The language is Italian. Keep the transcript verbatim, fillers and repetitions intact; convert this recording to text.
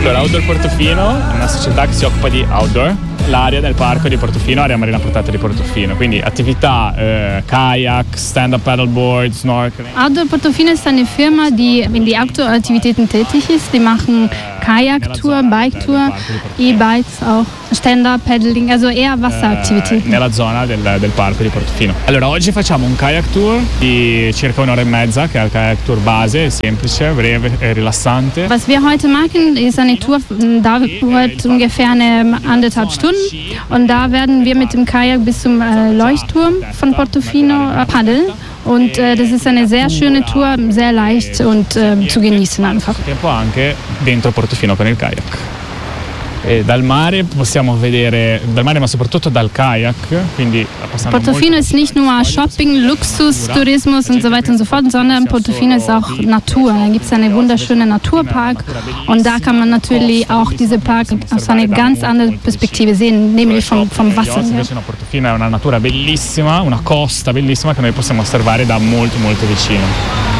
Allora, Outdoor Portofino è una società che si occupa di outdoor. L'area del parco di Portofino, area marina protetta di Portofino, quindi attività äh, kayak, stand-up paddleboard, snorkeling. Outdoor Portofino ist eine Firma, die in die Outdoor-Aktivitäten tätig ist. Die machen Kajak-Tour, Bike-Tour, E-Bikes auch, Stand-up, Paddling, also eher Wasseraktivitäten. Eh, nella zona del, del parco di Portofino. Allora, oggi facciamo un kayak tour di circa un'ora e mezza, che è il kayak tour base, semplice, breve e rilassante. Was wir heute machen, ist eine Tour, dauert ungefähr eine anderthalb Stunden. Und da werden wir mit dem Kajak bis zum äh, Leuchtturm von Portofino äh, paddeln. Und äh, das ist eine sehr schöne Tour, sehr leicht und äh, zu genießen einfach. Tempo anche dentro Portofino con il kayak. E dal mare possiamo vedere, dal mare ma soprattutto dal kayak, quindi Portofino ist nicht nur Shopping, Luxus, Tourismus und so weiter und so fort, sondern Portofino ist auch Natur. Da gibt es einen wunderschönen Naturpark und da kann man natürlich auch diese Park aus einer ganz anderen Perspektive sehen, nämlich vom, vom Wasser. Portofino è una natura bellissima, una costa bellissima che noi possiamo osservare da molto molto vicino.